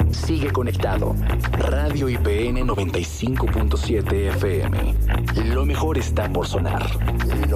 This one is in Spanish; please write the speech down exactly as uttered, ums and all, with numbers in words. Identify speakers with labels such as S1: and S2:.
S1: Sigue conectado. Radio I P N noventa y cinco punto siete F M. Lo mejor está por sonar. Lo